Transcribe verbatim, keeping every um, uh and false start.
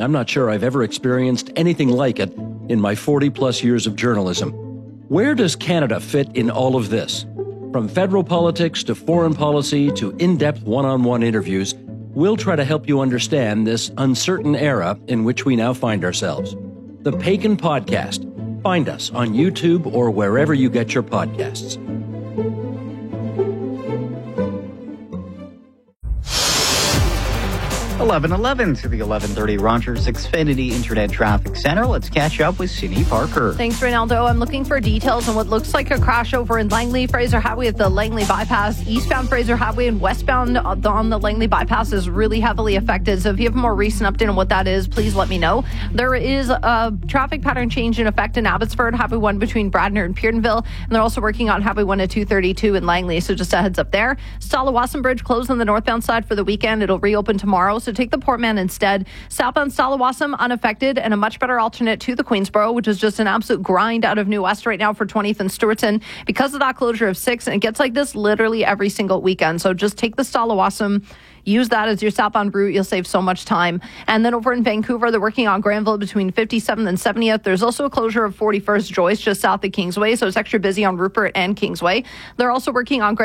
I'm not sure I've ever experienced anything like it in my forty plus years of journalism. Where does Canada fit in all of this? From federal politics to foreign policy to in-depth one-on-one interviews, we'll try to help you understand this uncertain era in which we now find ourselves. The Pagan Podcast. Find us on YouTube or wherever you get your podcasts. eleven eleven to the eleven thirty Rogers Xfinity Internet Traffic Center. Let's catch up with Sydney Parker. Thanks, Ronaldo. I'm looking for details on what looks like a crash over in Langley. Fraser Highway at the Langley Bypass. Eastbound Fraser Highway and westbound on the Langley Bypass is really heavily affected. So if you have a more recent update on what that is, please let me know. There is a traffic pattern change in effect in Abbotsford, Highway one between Bradner and Peardenville. And they're also working on Highway one at two thirty-two in Langley. So just a heads up there. Stalawasan Bridge closed on the northbound side for the weekend. It'll reopen tomorrow. So take the Portman instead. Southbound Stalawasan unaffected and a much better alternate to the Queensboro, which is just an absolute grind out of New West right now for twentieth and Stewartson because of that closure of six. And it gets like this literally every single weekend. So just take the Stalawasan. Use that as your southbound route. You'll save so much time. And then over in Vancouver, they're working on Granville between fifty-seventh and seventieth. There's also a closure of forty-first Joyce just south of Kingsway. So it's extra busy on Rupert and Kingsway. They're also working on